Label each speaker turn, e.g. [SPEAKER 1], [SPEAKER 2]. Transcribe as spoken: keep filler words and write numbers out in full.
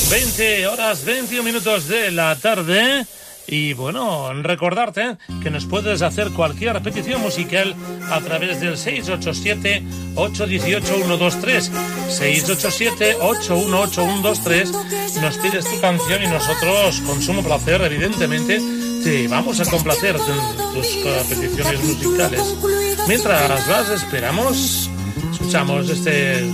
[SPEAKER 1] veinte horas veintiuno minutos de la tarde. Y bueno, recordarte que nos puedes hacer cualquier petición musical a través del seis ocho siete, ocho uno ocho, uno dos tres. seis ocho siete, ocho uno ocho, uno dos tres. Nos pides tu canción y nosotros, con sumo placer, evidentemente, te vamos a complacer tus peticiones musicales. Mientras las esperamos, escuchamos este